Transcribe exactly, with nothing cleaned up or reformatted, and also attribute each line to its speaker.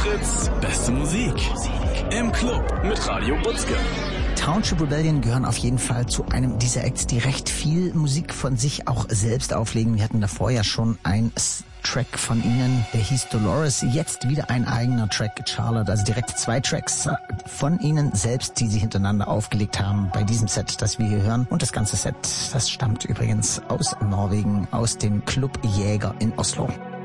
Speaker 1: Fritz, beste Musik. Im Club mit Radio Butzke.
Speaker 2: Township Rebellion gehören auf jeden Fall zu einem dieser Acts, die recht viel Musik von sich auch selbst auflegen. Wir hatten davor ja schon ein Track von ihnen, der hieß Dolores. Jetzt wieder ein eigener Track, Charlotte. Also direkt zwei Tracks von ihnen selbst, die sie hintereinander aufgelegt haben bei diesem Set, das wir hier hören. Und das ganze Set, das stammt übrigens aus Norwegen, aus dem Club Jäger in Oslo.